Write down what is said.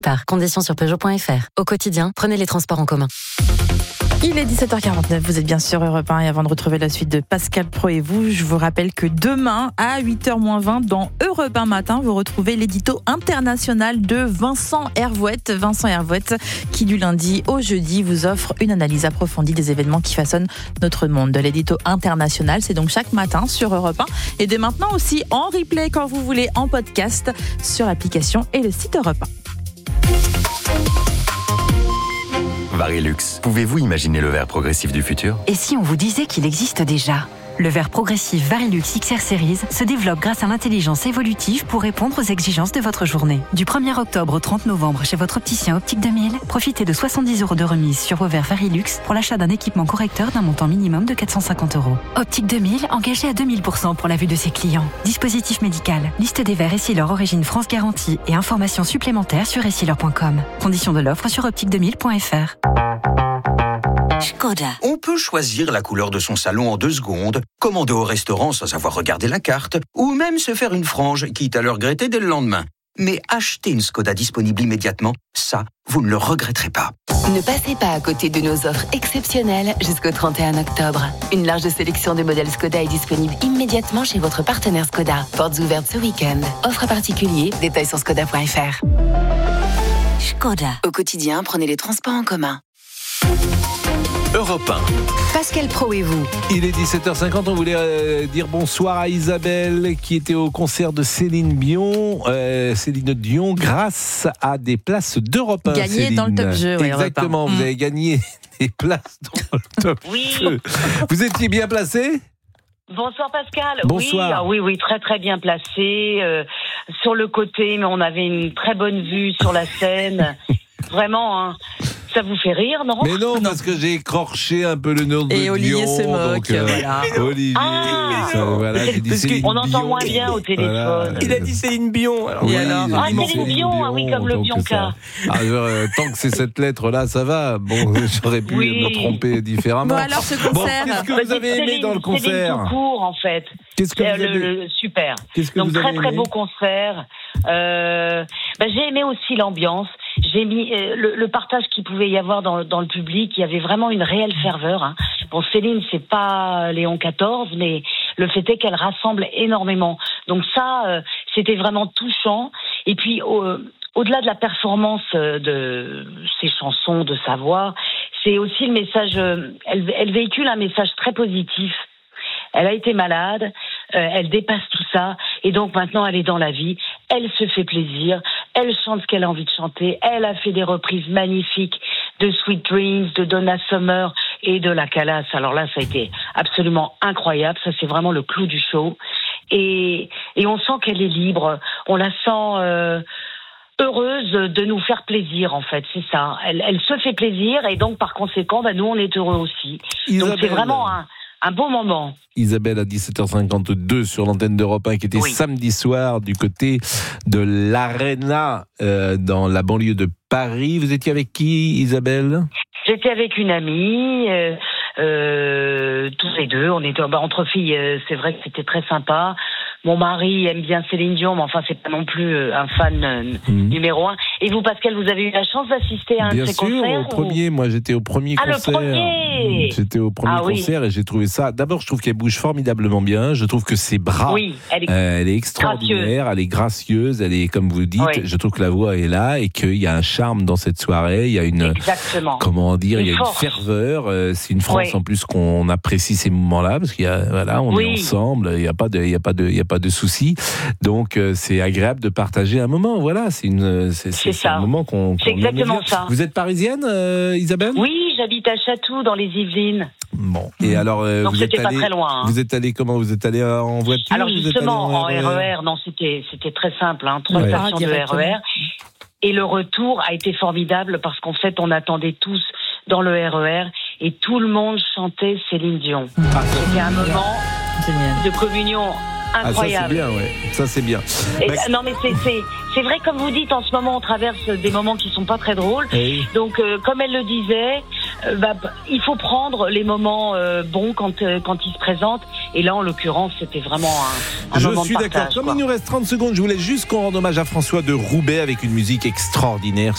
Par conditions sur Peugeot.fr. Au quotidien, prenez les transports en commun. Il est 17h49, vous êtes bien sur Europe 1 et avant de retrouver la suite de Pascal Pro et vous, je vous rappelle que demain à 8h-20 dans Europe 1 matin, vous retrouvez l'édito international de Vincent Hervouette. Vincent Hervouette qui du lundi au jeudi vous offre une analyse approfondie des événements qui façonnent notre monde. De l'édito international, c'est donc chaque matin sur Europe 1 et dès maintenant aussi en replay quand vous voulez en podcast sur l'application et le site Europe 1. Varilux, pouvez-vous imaginer le verre progressif du futur ? Et si on vous disait qu'il existe déjà ? Le verre progressif Varilux XR Series se développe grâce à l'intelligence évolutive pour répondre aux exigences de votre journée. Du 1er octobre au 30 novembre chez votre opticien Optique 2000, profitez de 70 € de remise sur vos verres Varilux pour l'achat d'un équipement correcteur d'un montant minimum de 450 €. Optique 2000, engagé à 2000% pour la vue de ses clients. Dispositif médical, liste des verres Essilor Origine France Garantie et informations supplémentaires sur essilor.com. Conditions de l'offre sur optique2000.fr. Škoda. On peut choisir la couleur de son salon en 2 secondes, commander au restaurant sans avoir regardé la carte, ou même se faire une frange, quitte à le regretter dès le lendemain. Mais acheter une Škoda disponible immédiatement, ça, vous ne le regretterez pas. Ne passez pas à côté de nos offres exceptionnelles jusqu'au 31 octobre. Une large sélection de modèles Škoda est disponible immédiatement chez votre partenaire Škoda. Portes ouvertes ce week-end. Offre à particulier, détails sur škoda.fr. Škoda. Au quotidien, prenez les transports en commun. Europe 1. Pascal Pro et vous. Il est 17h50, on voulait dire bonsoir à Isabelle qui était au concert de Céline Dion grâce à des places d'Europe 1. Gagné dans le top jeu. Ouais, exactement, vous avez gagné des places dans le top jeu. Vous étiez bien placé ? Bonsoir Pascal. Bonsoir. Oui, très très bien placé. Sur le côté, mais on avait une très bonne vue sur la scène. Vraiment, hein. Ça vous fait rire, non ? Mais non, parce que j'ai écorché un peu le nom de Dion. Et Olivier se moque, voilà. Olivier, j'ai dit Céline on entend Dion. moins bien au téléphone. Voilà. Il a dit Céline Dion. Céline Dion, oui, comme le donc Bianca. Tant que c'est cette lettre-là, ça va. Bon, j'aurais pu me tromper différemment. Bon, alors ce concert. Qu'est-ce que vous avez aimé dans le concert ? Céline tout court, en fait. Qu'est-ce que vous avez... Super. Donc vous avez très beau concert. J'ai aimé aussi l'ambiance. J'ai mis le partage qu'il pouvait y avoir dans le public. Il y avait vraiment une réelle ferveur. Hein. Bon, Céline, c'est pas Léon XIV, mais le fait est qu'elle rassemble énormément. Donc ça, c'était vraiment touchant. Et puis, au-delà de la performance de ses chansons, de sa voix, c'est aussi le message. Elle véhicule un message très positif. Elle a été malade, elle dépasse tout ça, et donc maintenant elle est dans la vie, elle se fait plaisir, elle chante ce qu'elle a envie de chanter, elle a fait des reprises magnifiques de Sweet Dreams, de Donna Summer et de La Calas. Alors là, ça a été absolument incroyable, ça c'est vraiment le clou du show, et on sent qu'elle est libre, on la sent... heureuse de nous faire plaisir, en fait, c'est ça. Elle se fait plaisir, et donc par conséquent, nous on est heureux aussi. Isabelle. Donc c'est vraiment un bon moment. Isabelle à 17h52 sur l'antenne d'Europe 1 qui était samedi soir du côté de l'Arena dans la banlieue de Paris. Vous étiez avec qui, Isabelle ? J'étais avec une amie, tous les deux. On était entre filles, c'est vrai que c'était très sympa. Mon mari aime bien Céline Dion, mais enfin, c'est pas non plus un fan numéro 1. Et vous, Pascal, vous avez eu la chance d'assister à un de ces concerts ? Bien sûr, au premier. Moi, j'étais au premier concert. Le premier ! J'étais au premier concert et j'ai trouvé ça... D'abord, je trouve qu'elle bouge formidablement bien. Je trouve que ses bras... Oui, elle est extraordinaire, elle est gracieuse, elle est, comme vous dites, je trouve que la voix est là et qu'il y a un charme dans cette soirée. Il y a une... Exactement. Comment dire ? Il y a une ferveur. C'est une France, en plus, qu'on apprécie ces moments-là parce qu'il y a... on est ensemble. Il n'y a pas de soucis. Donc, c'est agréable de partager un moment. Voilà, c'est un moment qu'on c'est exactement ça. Vous êtes parisienne, Isabelle ? Oui, j'habite à Chatou, dans les Yvelines. Bon, et alors, donc vous êtes allé... pas très loin. Hein. Vous êtes allé comment ? Vous êtes allé en voiture ? Alors justement, en RER, non, c'était très simple. 3 stations de RER. Et le retour a été formidable parce qu'en fait, on attendait tous dans le RER et tout le monde chantait Céline Dion. C'était un moment de communion incroyable. Ça c'est bien, Non mais c'est vrai, comme vous dites, en ce moment on traverse des moments qui sont pas très drôles. Donc comme elle le disait, il faut prendre les moments bons quand ils se présentent. Et là en l'occurrence c'était vraiment un moment de partage. Je suis d'accord. Comme il nous reste 30 secondes, je voulais juste qu'on rende hommage à François de Roubaix avec une musique extraordinaire.